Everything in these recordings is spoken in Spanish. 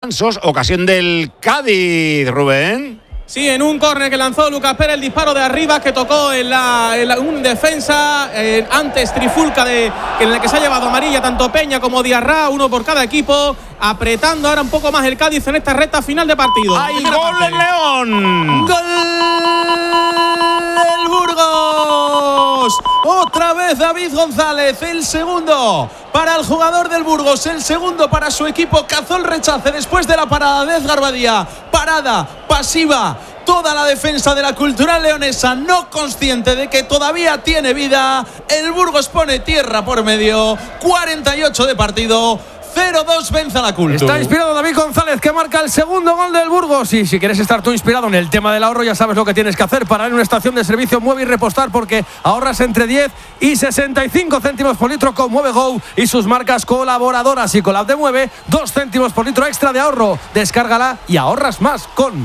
Ocasión del Cádiz, Rubén. Sí, en un córner que lanzó Lucas Pérez, el disparo de arriba que tocó en un defensa, antes trifulca en la que se ha llevado amarilla tanto Peña como Diarra, uno por cada equipo, apretando ahora un poco más el Cádiz en esta recta final de partido. ¡Hay gol en León! ¡Gol del Burgos! Otra vez David González, el segundo para el jugador del Burgos, el segundo para su equipo. Cazó el rechace después de la parada de Edgar Badía. Parada pasiva. Toda la defensa de la Cultural leonesa, no consciente de que todavía tiene vida. El Burgos pone tierra por medio. 48 de partido. 0-2 vence a la Cultura. Está inspirado David González, que marca el segundo gol del Burgos. Y si quieres estar tú inspirado en el tema del ahorro, ya sabes lo que tienes que hacer. Parar en una estación de servicio Mueve y repostar, porque ahorras entre 10 y 65 céntimos por litro con Mueve Go y sus marcas colaboradoras. Y con la app de Mueve, 2 céntimos por litro extra de ahorro. Descárgala y ahorras más con...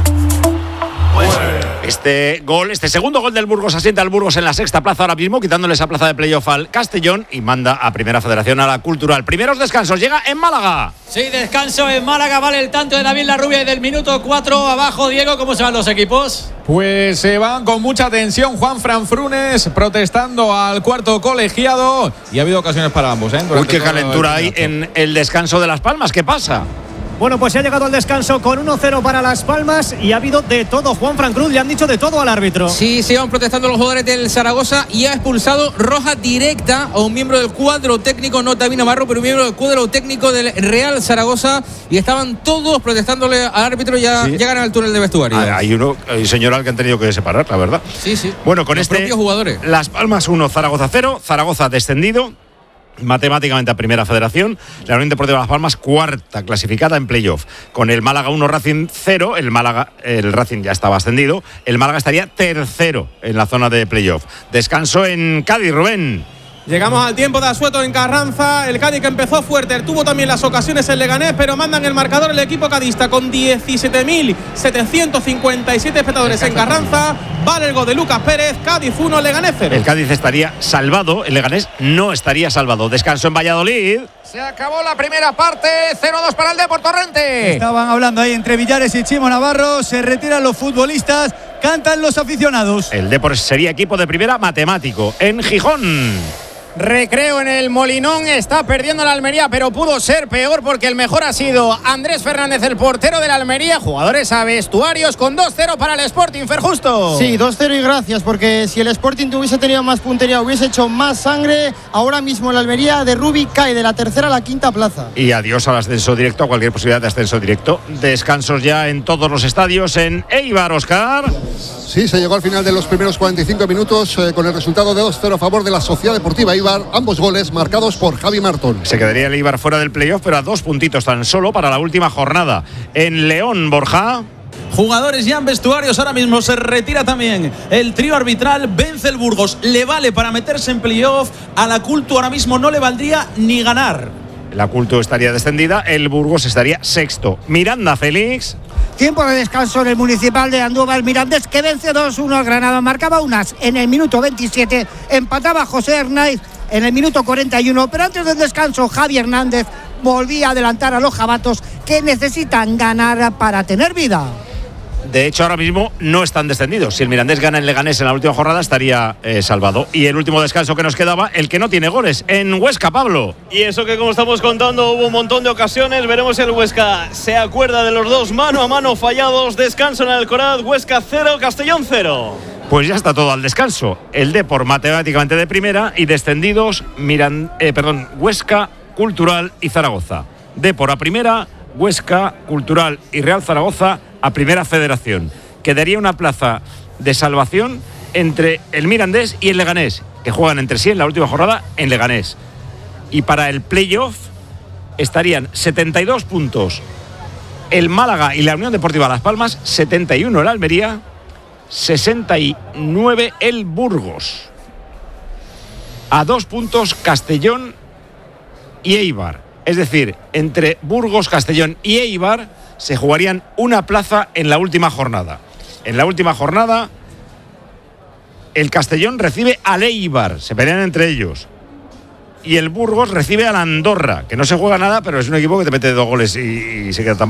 Este segundo gol del Burgos asienta al Burgos en la sexta plaza ahora mismo, quitándole esa plaza de playoff al Castellón y manda a Primera Federación a la Cultural. Primeros descansos, llega en Málaga. Sí, descanso en Málaga, vale el tanto de David Larrubia del minuto 4 abajo. Diego, ¿cómo se van los equipos? Pues se van con mucha tensión. Juanfran Frunes protestando al cuarto colegiado y ha habido ocasiones para ambos. Uy, qué calentura hay en el descanso de Las Palmas. ¿Qué pasa? Bueno, pues se ha llegado al descanso con 1-0 para Las Palmas y ha habido de todo. Juanfran Cruz le han dicho de todo al árbitro. Sí, se van protestando los jugadores del Zaragoza y ha expulsado roja directa a un miembro del cuadro técnico, no David Navarro, pero un miembro del cuadro técnico del Real Zaragoza, y estaban todos protestándole al árbitro y ya llegan al túnel de vestuario. Hay señor al que han tenido que separar, la verdad. Sí. Bueno, con los propios jugadores. Las Palmas 1, Zaragoza 0, Zaragoza descendido matemáticamente a Primera Federación. La Unión Deportiva Las Palmas cuarta clasificada en playoff. Con el Málaga 1, Racing 0, el Racing ya estaba ascendido, el Málaga estaría tercero en la zona de playoff. Descanso en Cádiz, Rubén. Llegamos al tiempo de asueto en Carranza. El Cádiz que empezó fuerte, tuvo también las ocasiones en Leganés, pero mandan el marcador el equipo cadista con 17.757 espectadores en Carranza. Vale el gol de Lucas Pérez. Cádiz 1, Leganés 0. El Cádiz estaría salvado, el Leganés no estaría salvado. Descanso en Valladolid. Se acabó la primera parte, 0-2 para el Depor Torrente. Estaban hablando ahí entre Villares y Chimo Navarro. Se retiran los futbolistas, cantan los aficionados. El Depor sería equipo de primera matemático en Gijón. Recreo en el Molinón, está perdiendo la Almería, pero pudo ser peor porque el mejor ha sido Andrés Fernández, el portero de la Almería. Jugadores a vestuarios con 2-0 para el Sporting, Ferjusto. Sí, 2-0 y gracias, porque si el Sporting hubiese tenido más puntería, hubiese hecho más sangre, ahora mismo la Almería de Rubi cae de la tercera a la quinta plaza. Y adiós al ascenso directo, a cualquier posibilidad de ascenso directo. Descansos ya en todos los estadios en Eibar, Óscar. Sí, se llegó al final de los primeros 45 minutos con el resultado de 2-0 a favor de la Sociedad Deportiva Eibar, ambos goles marcados por Javi Martón. Se quedaría el Eibar fuera del playoff, pero a 2 puntitos tan solo para la última jornada. En León, Borja. Jugadores ya en vestuarios, ahora mismo se retira también el trío arbitral, vence el Burgos, le vale para meterse en playoff. A la Cultu ahora mismo no le valdría ni ganar. La Cultu estaría descendida, el Burgos estaría sexto. Miranda, Félix. Tiempo de descanso en el Municipal de Andújar. El Mirandés que vence 2-1 al Granada. Marcaba Unas en el minuto 27. Empataba José Hernández en el minuto 41. Pero antes del descanso, Javi Hernández volvía a adelantar a los jabatos, que necesitan ganar para tener vida. De hecho, ahora mismo no están descendidos. Si el Mirandés gana en Leganés en la última jornada, estaría salvado. Y el último descanso que nos quedaba, el que no tiene goles, en Huesca, Pablo. Y eso que, como estamos contando, hubo un montón de ocasiones. Veremos el Huesca se acuerda de los dos mano a mano fallados. Descanso en el Alcoraz, Huesca 0, Castellón 0. Pues ya está todo al descanso. El Depor matemáticamente de primera y descendidos Huesca, Cultural y Zaragoza. Depor a primera, Huesca, Cultural y Real Zaragoza a Primera Federación. Quedaría una plaza de salvación entre el Mirandés y el Leganés, que juegan entre sí en la última jornada en Leganés. Y para el playoff estarían 72 puntos el Málaga y la Unión Deportiva Las Palmas, 71 el Almería, 69 el Burgos. A 2 puntos Castellón y Eibar. Es decir, entre Burgos, Castellón y Eibar se jugarían una plaza en la última jornada. En la última jornada, el Castellón recibe al Eibar. Se pelean entre ellos. y el Burgos recibe al Andorra, que no se juega nada, pero es un equipo que te mete 2 goles y se queda tan